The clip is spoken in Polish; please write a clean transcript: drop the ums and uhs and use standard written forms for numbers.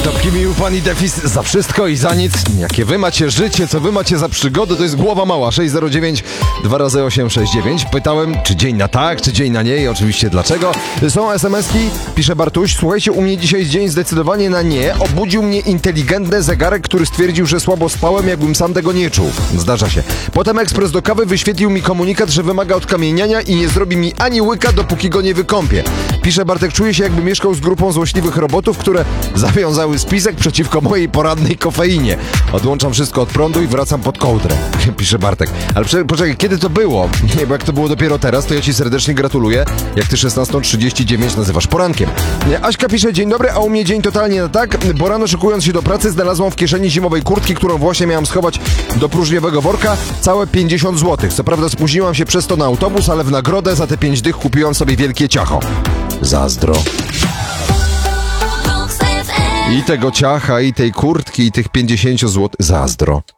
Topki miły pan i Defis za wszystko i za nic. Jakie wy macie życie, co wy macie za przygody, to jest głowa mała. 609 2x869. Pytałem, czy dzień na tak, czy dzień na nie i oczywiście dlaczego. Są SMS-ki, pisze Bartuś. Słuchajcie, u mnie dzisiaj jest dzień zdecydowanie na nie. Obudził mnie inteligentny zegarek, który stwierdził, że słabo spałem, jakbym sam tego nie czuł. Zdarza się. Potem ekspres do kawy wyświetlił mi komunikat, że wymaga odkamieniania i nie zrobi mi ani łyka, dopóki go nie wykąpię. Pisze Bartek, czuję się, jakby mieszkał z grupą złośliwych robotów, które zawiązały spisek przeciwko mojej porannej kofeinie. Odłączam wszystko od prądu i wracam pod kołdrę. Pisze Bartek. Ale poczekaj, kiedy to było? Nie, bo jak to było dopiero teraz, to ja ci serdecznie gratuluję. Jak ty 16:39 nazywasz porankiem. Aśka pisze, dzień dobry, a u mnie dzień totalnie na tak, bo rano szykując się do pracy znalazłam w kieszeni zimowej kurtki, którą właśnie miałam schować do próżniowego worka, całe 50 zł. Co prawda spóźniłam się przez to na autobus, ale w nagrodę za te 5 dych kupiłam sobie wielkie ciacho. Zazdro. I tego ciacha, i tej kurtki, i tych 50 zł. Zazdro.